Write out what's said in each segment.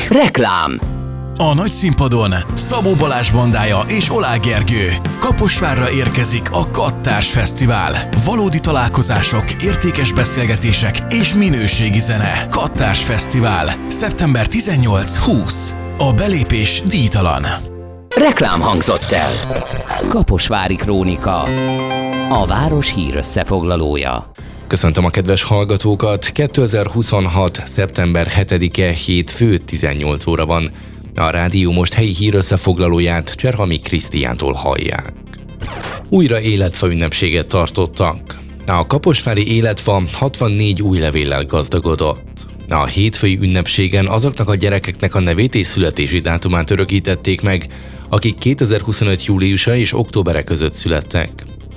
Reklám. A nagy színpadon Szabó Balázs bandája és Oláh Gergő. Kaposvárra érkezik a Kattárs Fesztivál. Valódi találkozások, értékes beszélgetések és minőségi zene. Kattárs Fesztivál. Szeptember 18-20. A belépés díjtalan. Reklám hangzott el. Kaposvári Krónika. A város hírösszefoglalója. Köszöntöm a kedves hallgatókat! 2026. szeptember 7-e hétfő 18 óra van. A rádió most helyi hírösszefoglalóját Cserhami Krisztiántól hallják. Újra életfa ünnepséget tartottak. A kaposvári életfa 64 új levéllel gazdagodott. A hétfői ünnepségen azoknak a gyerekeknek a nevét és születési dátumát örökítették meg, akik 2025. júliusa és októbere között születtek.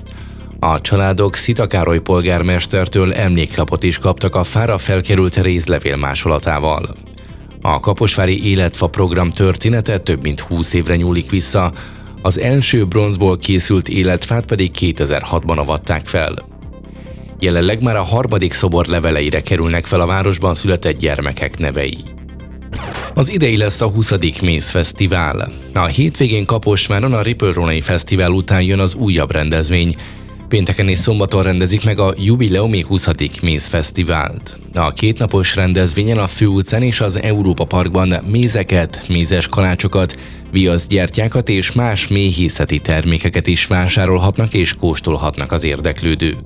A családok Szita Károly polgármestertől emléklapot is kaptak a fára felkerült rézlevél másolatával. A kaposvári életfa program története több mint 20 évre nyúlik vissza, az első bronzból készült életfát pedig 2006-ban avatták fel. Jelenleg már a harmadik szobor leveleire kerülnek fel a városban született gyermekek nevei. Az idei lesz a 20. Méz Fesztivál. A hétvégén Kaposváron a Ripple-Ronai Fesztivál után jön az újabb rendezvény. Pénteken és szombaton rendezik meg a jubileumi 20. Méz Fesztivált. A kétnapos rendezvényen a Főutcán és az Európa Parkban mézeket, mézes kalácsokat, viaszgyertyákat és más méhészeti termékeket is vásárolhatnak és kóstolhatnak az érdeklődők.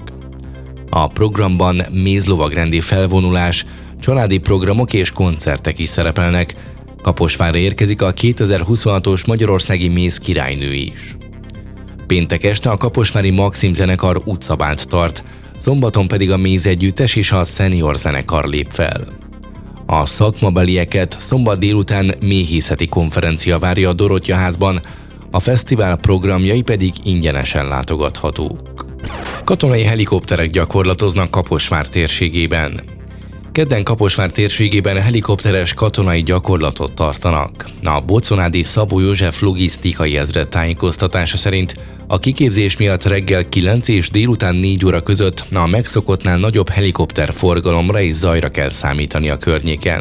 A programban mézlovagrendi felvonulás, családi programok és koncertek is szerepelnek. Kaposvárra érkezik a 2026-os Magyarországi Méz királynő is. Péntek este a kaposvári Maxim zenekar utcabált tart, szombaton pedig a Méz együttes és a Senior zenekar lép fel. A szakmabelieket szombat délután méhészeti konferencia várja a Dorottya házban, a fesztivál programjai pedig ingyenesen látogathatók. Katonai helikopterek gyakorlatoznak Kaposvár térségében. Kedden Kaposvár térségében helikopteres katonai gyakorlatot tartanak. A Boconádi Szabó József logisztikai ezred tájékoztatása szerint a kiképzés miatt reggel 9 és délután 4 óra között a megszokottnál nagyobb helikopter forgalomra és zajra kell számítani a környéken.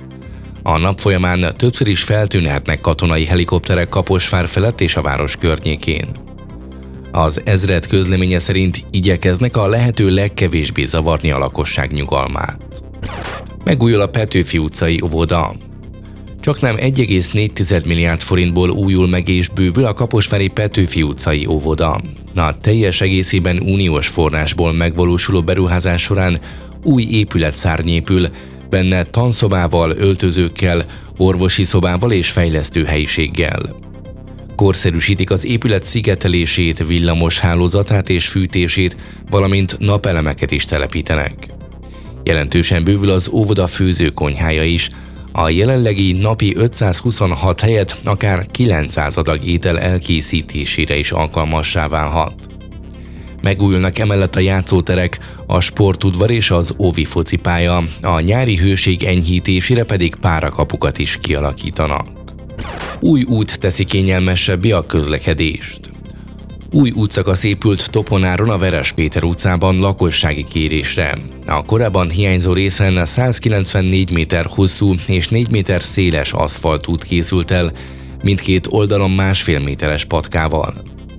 A nap folyamán többször is feltűnhetnek katonai helikopterek Kaposvár felett és a város környékén. Az ezred közleménye szerint igyekeznek a lehető legkevésbé zavarni a lakosság nyugalmát. Megújul a Petőfi utcai óvoda. Csaknem 1,4 milliárd forintból újul meg és bővül a kaposvári Petőfi utcai óvoda. A teljes egészében uniós forrásból megvalósuló beruházás során új épületszárny épül, benne tanszobával, öltözőkkel, orvosi szobával és fejlesztő helyiséggel. Korszerűsítik az épület szigetelését, villamos hálózatát és fűtését, valamint napelemeket is telepítenek. Jelentősen bővül az óvoda főzőkonyhája is, a jelenlegi napi 526 helyett akár 900 adag étel elkészítésére is alkalmassá válhat. Megújulnak emellett a játszóterek, a sportudvar és az óvi focipálya, a nyári hőség enyhítésére pedig párakapukat is kialakítanak. Új út teszi kényelmesebbé a közlekedést. Új útszakasz épült Toponáron a Veres Péter utcában lakossági kérésre. A korábban hiányzó részen 194 méter hosszú és 4 méter széles aszfaltút készült el, mindkét oldalon 1,5 méteres patkával.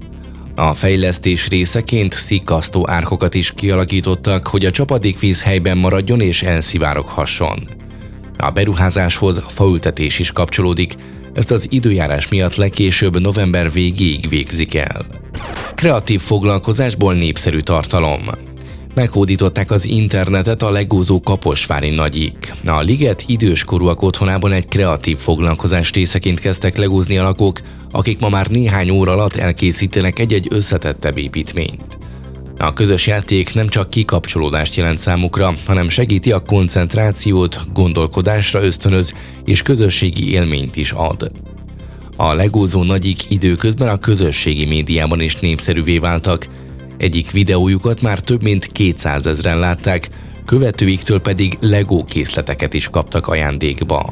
A fejlesztés részeként szikkasztó árkokat is kialakítottak, hogy a csapadékvíz helyben maradjon és elszivároghasson. A beruházáshoz faültetés is kapcsolódik, ezt az időjárás miatt legkésőbb november végéig végzik el. Kreatív foglalkozásból népszerű tartalom. Meghódították az internetet a legózó kaposvári nagyik. A liget időskorúak otthonában egy kreatív foglalkozás részeként kezdtek legózni a lakók, akik ma már néhány óra alatt elkészítenek egy-egy összetettebb építményt. A közös játék nem csak kikapcsolódást jelent számukra, hanem segíti a koncentrációt, gondolkodásra ösztönöz és közösségi élményt is ad. A legózó nagyik időközben a közösségi médiában is népszerűvé váltak. Egyik videójukat már több mint 200 000-en látták, követőiktől pedig Lego készleteket is kaptak ajándékba.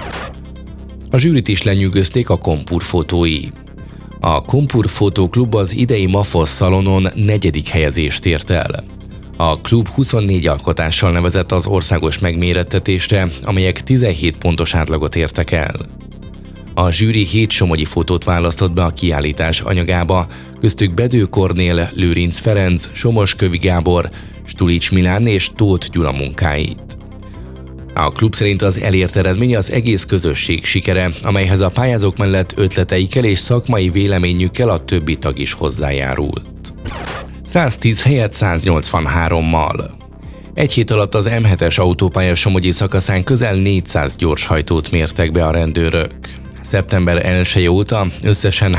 A zsűrit is lenyűgözték a Kompur fotói. A Kompur Fotóklub az idei MAFOS szalonon 4. helyezést ért el. A klub 24 alkotással nevezett az országos megmérettetésre, amelyek 17 pontos átlagot értek el. A zsűri 7 somogyi fotót választott be a kiállítás anyagába, köztük Bedő Kornél, Lőrinc Ferenc, Somos Kövi Gábor, Stulics Milán és Tóth Gyula munkáit. A klub szerint az elért eredmény az egész közösség sikere, amelyhez a pályázók mellett ötleteikkel és szakmai véleményükkel a többi tag is hozzájárult. 110 helyett 183-mal. Egy hét alatt az M7-es autópálya somogyi szakaszán közel 400 gyorshajtót mértek be a rendőrök. Szeptember 1 óta összesen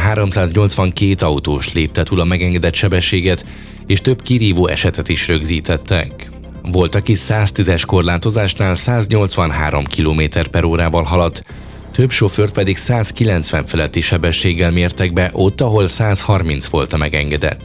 382 autós lépte túl a megengedett sebességet, és több kirívó esetet is rögzítettek. Volt, aki 110-es korlátozásnál 183 km/órával haladt, több sofőrt pedig 190 feletti sebességgel mértek be ott, ahol 130 volt a megengedett.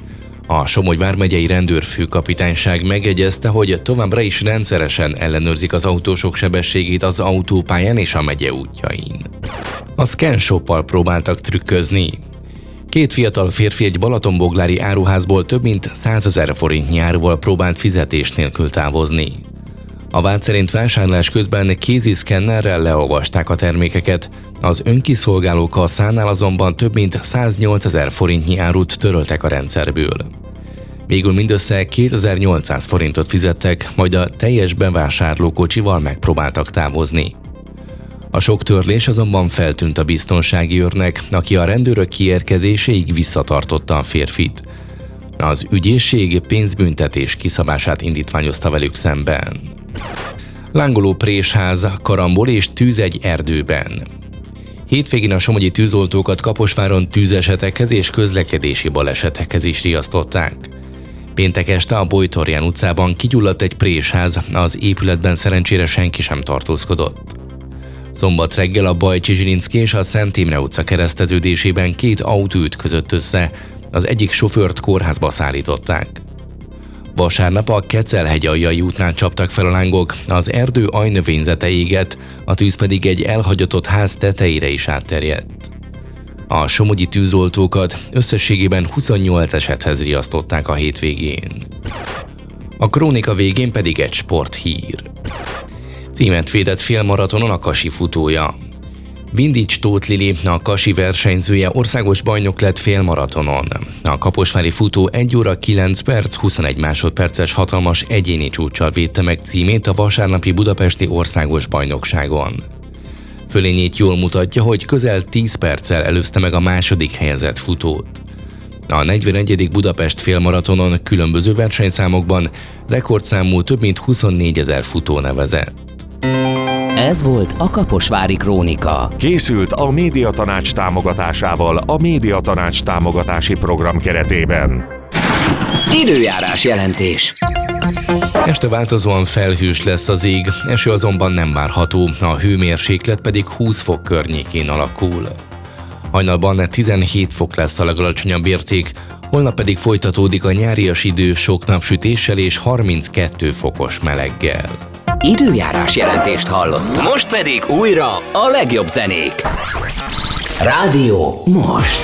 A Somogy vármegyei rendőrfőkapitányság megjegyezte, hogy továbbra is rendszeresen ellenőrzik az autósok sebességét az autópályán és a megye útjain. A Scanshoppal próbáltak trükközni. 2 fiatal férfi egy balatonboglári áruházból több mint 100 000 forintnyi áruval próbált fizetés nélkül távozni. A vád szerint vásárlás közben kéziszkennerrel leolvasták a termékeket, az önkiszolgáló kasszánál azonban több mint 108 000 forintnyi árut töröltek a rendszerből. Végül mindössze 2800 forintot fizettek, majd a teljes bevásárlókocsival megpróbáltak távozni. A sok törlés azonban feltűnt a biztonsági őrnek, aki a rendőrök kiérkezéséig visszatartotta a férfit. Az ügyészség pénzbüntetés kiszabását indítványozta velük szemben. Lángoló présház, karambol és tűz egy erdőben. Hétvégén a somogyi tűzoltókat Kaposváron tűzesetekhez és közlekedési balesetekhez is riasztották. Péntek este a Bojtorján utcában kigyulladt egy présház, az épületben szerencsére senki sem tartózkodott. Szombat reggel a Bajcsi Zsirinszky és a Szent Imre utca kereszteződésében 2 autó ütközött össze, az egyik sofőrt kórházba szállították. Vasárnap a Kecelhegy-aljai útnál csaptak fel a lángok, az erdő ajnövényzete égett, a tűz pedig egy elhagyatott ház tetejére is átterjedt. A somogyi tűzoltókat összességében 28 esethez riasztották a hétvégén. A krónika végén pedig egy sporthír. Címet védett félmaratonon a kasi futója. Vindics Tóth Lili, a kasi versenyzője országos bajnok lett félmaratonon. A kaposvári futó 1 óra 9 perc 21 másodperces hatalmas egyéni csúccsal védte meg címét a vasárnapi budapesti országos bajnokságon. Fölényét jól mutatja, hogy közel 10 perccel előzte meg a második helyezett futót. A 41. Budapest félmaratonon különböző versenyszámokban rekordszámú több mint 24 000 futó nevezett. Ez volt a Kaposvári Krónika. Készült a Médiatanács támogatásával a Médiatanács támogatási program keretében. Időjárás jelentés. Este változóan felhős lesz az ég, eső azonban nem várható, a hőmérséklet pedig 20 fok környékén alakul. Hajnalban 17 fok lesz a legalacsonyabb érték, holnap pedig folytatódik a nyárias idő sok napsütéssel és 32 fokos meleggel. Időjárás jelentést hallott. Most pedig újra a legjobb zenék. Rádió most.